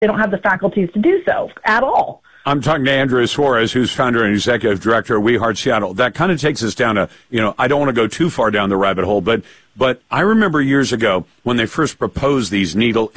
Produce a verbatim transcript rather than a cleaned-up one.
they don't have the faculties to do so at all. I'm talking to Andrea Suarez, who's founder and executive director of We Heart Seattle. That kind of takes us down to, you know, I don't want to go too far down the rabbit hole, but but I remember years ago when they first proposed these needle